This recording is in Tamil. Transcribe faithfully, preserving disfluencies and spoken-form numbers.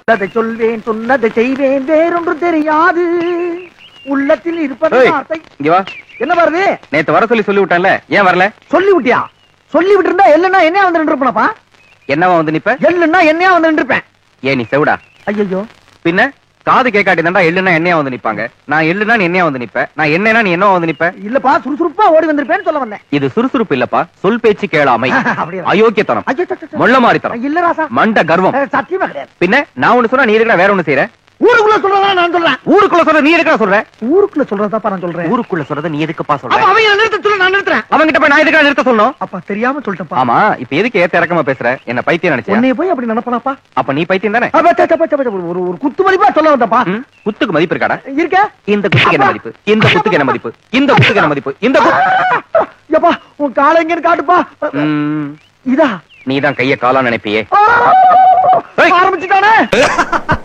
அதை சொல்வேன், சொன்னதை செய்வேன், வேறொன்று தெரியாது. உள்ளத்தில் இருப்பது வார்த்தை. இங்க வா. என்ன வருது? நேத்து வர சொல்லி சொல்லி விட்டான்ல, ஏன் வரல? சொல்லி விட்டியா? சொல்லி விட்டு இருந்தா எல்லுன்னா என்னையா வந்து நின்று இருப்பா? என்னவா வந்து நிப்ப? எல்லுன்னா என்னையா வந்து நின்று இருப்பேன். ஏன் நீ செவிடா? ஐயோ, பின்ன காது கேட்காட்டி தான்டா எள்ளுனா என்னையா வந்து நிப்பாங்க. நான் எள்ளுனா நீ என்னையா வந்து நிப்ப, நான் என்னன்னா நீ என்னவா வந்து நிப்ப? இல்லப்பா, சுறுசுறுப்பா ஓடி வந்திருப்பேன்னு சொல்ல வந்தேன். இது சுறுசுறுப்பு இல்லப்பா, சொல் பேச்சு கேளாமை, அப்படியா? அயோக்கியத்தனம், ஐயோ, ச, ச, ச. மொள்ள மாறித்தனம், இல்ல ராசா, மண்ட கர்வம். அஹ், சத்தியமா கிடையாது. பின்ன நான் ஒண்ணு சொன்னா நீ இருக்கிற வேற ஒண்ணு செய்யற. ஊருக்குள்ள சொல்றதா நான் சொல்றேன். ஊருக்குள்ள சொல்ற நீ எதுக்குடா சொல்ற? ஊருக்குள்ள சொல்றதாப்பா நான் சொல்றேன். ஊருக்குள்ள சொல்றத நீ எதுக்குப்பா சொல்ற? அப்ப அவங்க நிறுத்த சொல்ல நான் நிறுத்துறேன். அவங்கிட்ட போய் நான் எதுக்குடா நிறுத்த சொல்லணும்? அப்பா தெரியாம சொல்லிட்டேன்ப்பா. ஆமா, இப்ப எதுக்கு ஏத்த இறக்கமா பேசுற? என்ன பைத்தியம் நினைச்சியா? உன்னைய போய் அப்படி நினைப்பனாப்பா? அப்ப நீ பைத்தியம் தானே? அப்ப, ச, ச, ச, ச, ஒரு ஒரு குத்து மதிப்பா சொல்ல வந்தப்பா. ம்? குத்துக்கு மதிப்பு இருக்காடா? இருக்க? இந்த குத்துக்கு என்ன மதிப்பு? இந்த குத்துக்கு என்ன மதிப்பு? இந்த குத்துக்கு என்ன மதிப்பு? இந்த குத்து- எப்பா உன் காலை எங்கன்னு காட்டுப்பா. ம், இதா நீதான் கைய காலா நினைப்பியே. ஆரம்பிச்சுட்டானே.